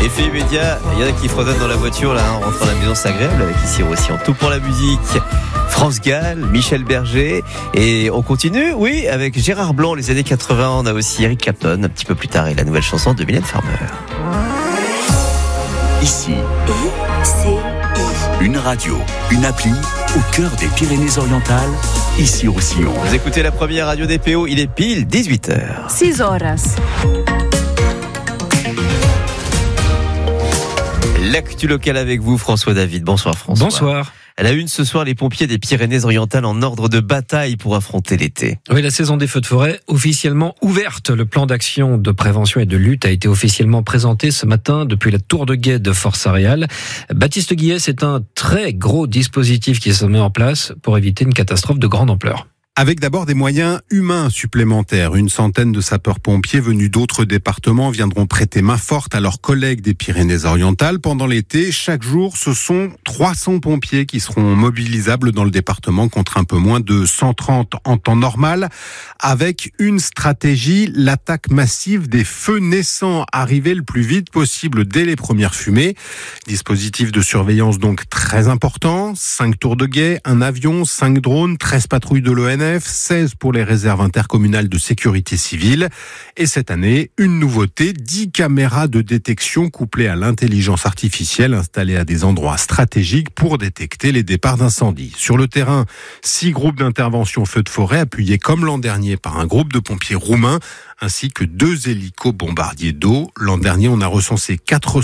Effet immédiat, il y en a qui fredonnent dans la voiture là, en rentrant à la maison, c'est agréable avec ici aussi en tout pour la musique. France Gall, Michel Berger et on continue, oui, avec Gérard Blanc, les années 80, on a aussi Eric Clapton un petit peu plus tard et la nouvelle chanson de Mylène Farmer. Ici, une radio, une appli au cœur des Pyrénées-Orientales, ici au Roussillon. Vous écoutez la première radio des PO, il est pile 18h. 6 horas. L'actu locale avec vous, François David. Bonsoir François. Bonsoir. À la une ce soir, les pompiers des Pyrénées-Orientales en ordre de bataille pour affronter l'été. Oui, la saison des feux de forêt officiellement ouverte. Le plan d'action de prévention et de lutte a été officiellement présenté ce matin depuis la tour de guet de Force-Aréal. Baptiste Guillet, c'est un très gros dispositif qui se met en place pour éviter une catastrophe de grande ampleur. Avec d'abord des moyens humains supplémentaires. Une centaine de sapeurs-pompiers venus d'autres départements viendront prêter main forte à leurs collègues des Pyrénées-Orientales. Pendant l'été, chaque jour, ce sont 300 pompiers qui seront mobilisables dans le département contre un peu moins de 130 en temps normal. Avec une stratégie, l'attaque massive des feux naissants, arriver le plus vite possible dès les premières fumées. Dispositif de surveillance donc très important. 5 tours de guet, un avion, 5 drones, 13 patrouilles de l'ONF. 16 pour les réserves intercommunales de sécurité civile. Et cette année, une nouveauté, 10 caméras de détection couplées à l'intelligence artificielle installées à des endroits stratégiques pour détecter les départs d'incendie. Sur le terrain, 6 groupes d'intervention feux de forêt appuyés comme l'an dernier par un groupe de pompiers roumains ainsi que 2 hélicos bombardiers d'eau. L'an dernier, on a recensé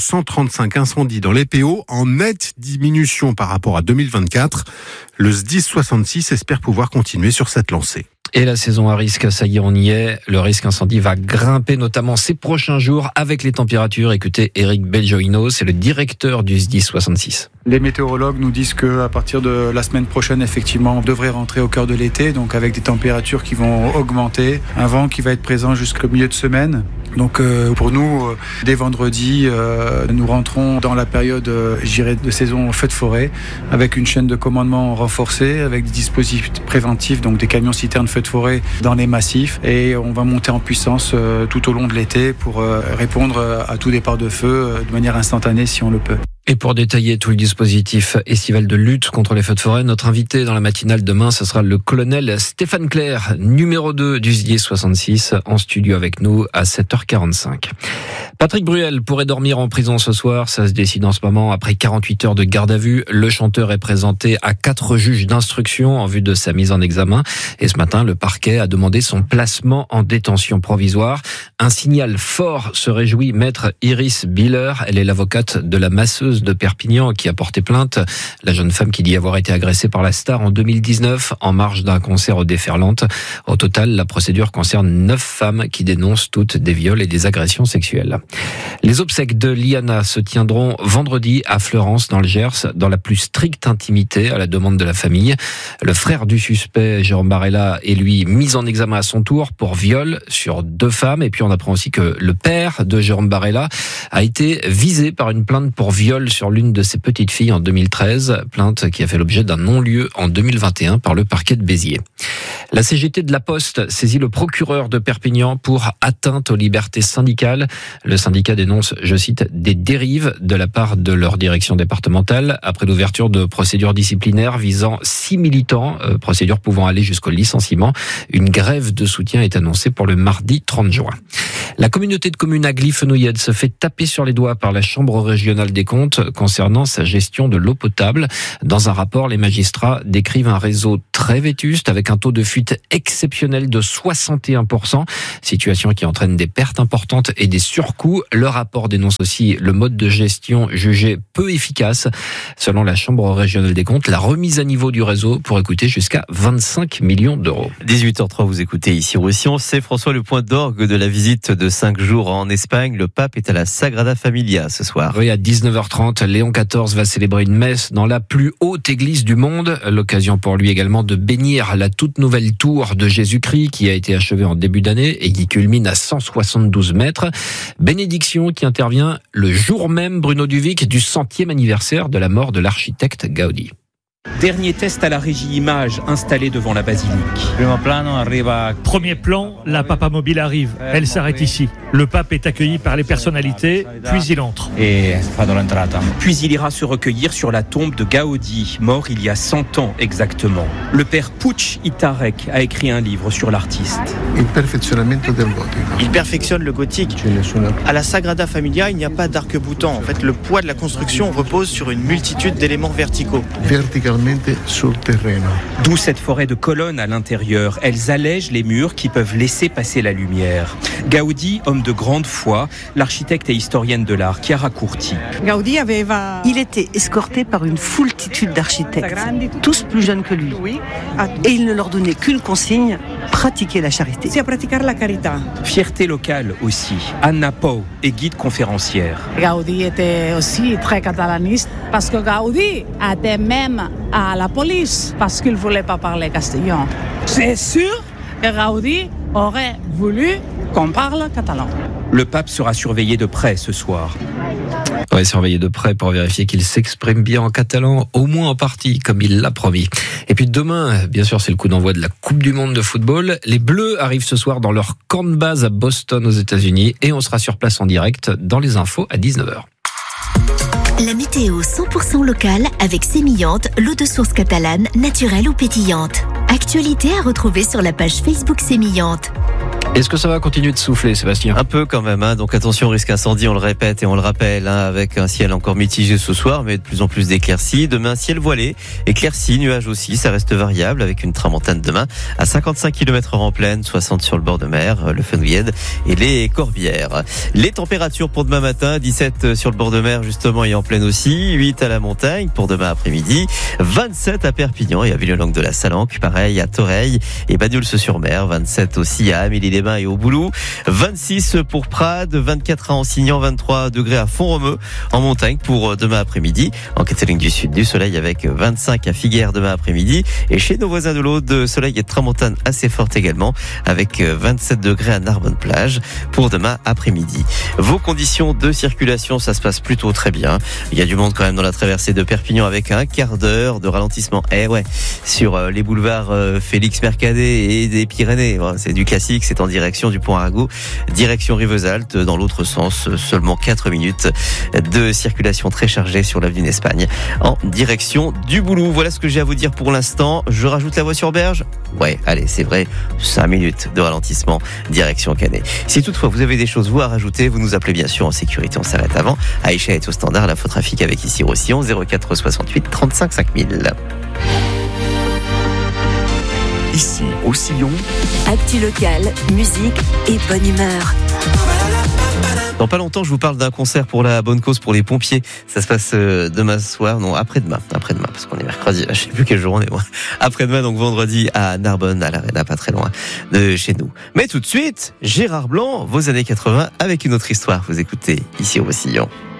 435 incendies dans les PO, en nette diminution par rapport à 2024. Le SDIS 66 espère pouvoir continuer sur cette lancée. Et la saison à risque, ça y est, on y est. Le risque incendie va grimper, notamment ces prochains jours, avec les températures. Écoutez, Eric Belgioino, c'est le directeur du SDIS 66. Les météorologues nous disent qu'à partir de la semaine prochaine, effectivement, on devrait rentrer au cœur de l'été, donc avec des températures qui vont augmenter, un vent qui va être présent jusqu'au milieu de semaine. Donc pour nous, dès vendredi, nous rentrons dans la période, de saison feu de forêt, avec une chaîne de commandement renforcée, avec des dispositifs préventifs, donc des camions citernes feu de forêt dans les massifs, et on va monter en puissance tout au long de l'été pour répondre à tout départ de feu de manière instantanée si on le peut. Et pour détailler tout le dispositif estival de lutte contre les feux de forêt, notre invité dans la matinale demain, ce sera le colonel Stéphane Clair, numéro 2 du SDIS 66, en studio avec nous à 7h45. Patrick Bruel pourrait dormir en prison ce soir. Ça se décide en ce moment. Après 48 heures de garde à vue, le chanteur est présenté à 4 juges d'instruction en vue de sa mise en examen. Et ce matin, le parquet a demandé son placement en détention provisoire. Un signal fort se réjouit maître Iris Biller. Elle est l'avocate de la masseuse de Perpignan qui a porté plainte. La jeune femme qui dit avoir été agressée par la star en 2019 en marge d'un concert au Déferlante. Au total, la procédure concerne 9 femmes qui dénoncent toutes des viols et des agressions sexuelles. Les obsèques de Liana se tiendront vendredi à Fleurance dans le Gers, dans la plus stricte intimité à la demande de la famille. Le frère du suspect, Jérôme Barella, est lui mis en examen à son tour pour viol sur 2 femmes. Et puis on apprend aussi que le père de Jérôme Barella a été visé par une plainte pour viol sur l'une de ses petites filles en 2013, plainte qui a fait l'objet d'un non-lieu en 2021 par le parquet de Béziers. La CGT de la Poste saisit le procureur de Perpignan pour atteinte aux libertés syndicales. Le syndicat dénonce, je cite, des dérives de la part de leur direction départementale après l'ouverture de procédures disciplinaires visant 6 militants, procédures pouvant aller jusqu'au licenciement. Une grève de soutien est annoncée pour le mardi 30 juin. La communauté de communes Agly-Fenouillade se fait taper sur les doigts par la Chambre régionale des comptes concernant sa gestion de l'eau potable. Dans un rapport, les magistrats décrivent un réseau très vétuste avec un taux de fuite exceptionnel de 61%, situation qui entraîne des pertes importantes et des surcoûts. Le rapport dénonce aussi le mode de gestion jugé peu efficace. Selon la Chambre régionale des comptes, la remise à niveau du réseau pourrait coûter jusqu'à 25 millions d'euros. 18h03, vous écoutez ici Roussillon. C'est François, le point d'orgue de la visite de 5 jours en Espagne. Le pape est à la Sagrada Familia ce soir. Oui, à 19h30, Léon XIV va célébrer une messe dans la plus haute église du monde. L'occasion pour lui également de bénir la toute nouvelle tour de Jésus-Christ qui a été achevée en début d'année et qui culmine à 172 mètres. Bénédiction qui intervient le jour même, Bruno Duvic, du 100e anniversaire de la mort de l'architecte Gaudi. Dernier test à la régie image installée devant la basilique. Premier plan, la Papa Mobile arrive. Elle s'arrête ici. Le pape est accueilli par les personnalités, puis il entre. Puis il ira se recueillir sur la tombe de Gaudi, mort il y a 100 ans exactement. Le père Puig Itarek a écrit un livre sur l'artiste. Il perfectionne le gothique. À la Sagrada Familia, il n'y a pas d'arc-boutant. En fait, le poids de la construction repose sur une multitude d'éléments verticaux. D'où cette forêt de colonnes à l'intérieur. Elles allègent les murs qui peuvent laisser passer la lumière. Gaudi, homme de grande foi, l'architecte et historienne de l'art, Chiara Curti. Il était escorté par une foultitude d'architectes, tous plus jeunes que lui. Et il ne leur donnait qu'une consigne, pratiquer la charité. Fierté locale aussi. Anna Pou est guide conférencière. Gaudi était aussi très catalaniste parce que Gaudi était même à la police parce qu'il ne voulait pas parler castillan. C'est sûr que Gaudi aurait voulu qu'on parle catalan. Le pape sera surveillé de près ce soir. Ouais, surveillé de près pour vérifier qu'il s'exprime bien en catalan, au moins en partie, comme il l'a promis. Et puis demain, bien sûr, c'est le coup d'envoi de la Coupe du Monde de football. Les Bleus arrivent ce soir dans leur camp de base à Boston, aux États-Unis, et on sera sur place en direct dans les infos à 19h. La météo 100% locale avec Sémillante, l'eau de source catalane, naturelle ou pétillante. Actualité à retrouver sur la page Facebook Sémillante. Est-ce que ça va continuer de souffler, Sébastien ? Un peu quand même, donc attention au risque incendie, on le répète et on le rappelle, avec un ciel encore mitigé ce soir, mais de plus en plus d'éclaircies. Demain, ciel voilé, éclaircies, nuages aussi, ça reste variable avec une tramontane demain à 55 km/h en plaine, 60 sur le bord de mer, le Fenouillède et les Corbières. Les températures pour demain matin, 17 sur le bord de mer justement et en plaine aussi, 8 à la montagne pour demain après-midi, 27 à Perpignan et à Villelongue de la Salanque, pareil à Toreil et Bagnols-sur-Mer, 27 aussi à Amélie-les-Bains et au Boulou, 26 pour Prades, 24 à Ansignan, 23 degrés à Font-Romeu en montagne pour demain après-midi. En Catalogne du Sud, du soleil avec 25 à Figueres demain après-midi. Et chez nos voisins de l'Aude, soleil et tramontane assez forte également avec 27 degrés à Narbonne-Plage pour demain après-midi. Vos conditions de circulation, ça se passe plutôt très bien. Il y a du monde quand même dans la traversée de Perpignan avec un quart d'heure de ralentissement. Sur les boulevards Félix Mercadet et des Pyrénées. C'est du classique, c'est en direction du pont Arago, direction Rivesaltes, dans l'autre sens, seulement 4 minutes de circulation très chargée sur l'avenue d'Espagne, en direction du Boulou. Voilà ce que j'ai à vous dire pour l'instant. Je rajoute la voie sur Berge. Ouais, allez, c'est vrai, 5 minutes de ralentissement, direction Canet. Si toutefois vous avez des choses vous à rajouter, vous nous appelez bien sûr en sécurité, on s'arrête avant. Aïcha est au standard, la faux trafic avec ici Roussillon, 04 68 35 5000. Ici, au Sillon. Actu locale, musique et bonne humeur. Dans pas longtemps, je vous parle d'un concert pour la bonne cause pour les pompiers. Ça se passe demain soir, non, après-demain, parce qu'on est mercredi, je sais plus quel jour on est, moi. Après-demain, donc vendredi, à Narbonne, à l'Arena, pas très loin de chez nous. Mais tout de suite, Gérard Blanc, vos années 80, avec une autre histoire. Vous écoutez ici au Roussillon.